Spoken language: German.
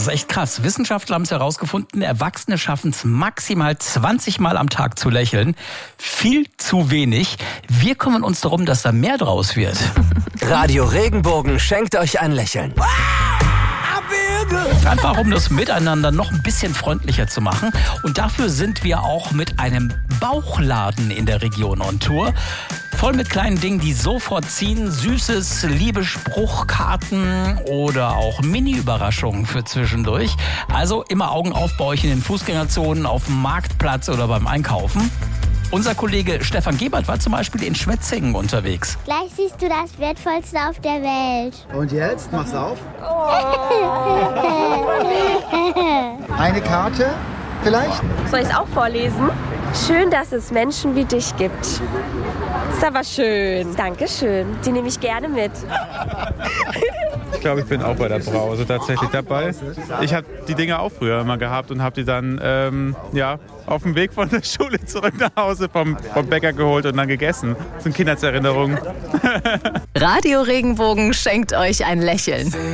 ist echt krass. Wissenschaftler haben es herausgefunden, Erwachsene schaffen es maximal 20 Mal am Tag zu lächeln. Viel zu wenig. Wir kümmern uns darum, dass da mehr draus wird. Radio Regenbogen schenkt euch ein Lächeln. Einfach um das Miteinander noch ein bisschen freundlicher zu machen. Und dafür sind wir auch mit einem Bauchladen in der Region on Tour. Voll mit kleinen Dingen, die sofort ziehen. Süßes Liebesspruchkarten oder auch Mini-Überraschungen für zwischendurch. Also immer Augen auf bei euch in den Fußgängerzonen, auf dem Marktplatz oder beim Einkaufen. Unser Kollege Stefan Gebert war zum Beispiel in Schwetzingen unterwegs. Gleich siehst du das Wertvollste auf der Welt. Und jetzt? Mach's auf. Eine Karte vielleicht? Soll ich es auch vorlesen? Schön, dass es Menschen wie dich gibt. Ist aber schön. Dankeschön. Die nehme ich gerne mit. Ich glaube, ich bin auch bei der Brause tatsächlich dabei. Ich habe die Dinge auch früher immer gehabt und habe die dann auf dem Weg von der Schule zurück nach Hause vom Bäcker geholt und dann gegessen. Das sind Kindheitserinnerungen. Radio Regenbogen schenkt euch ein Lächeln.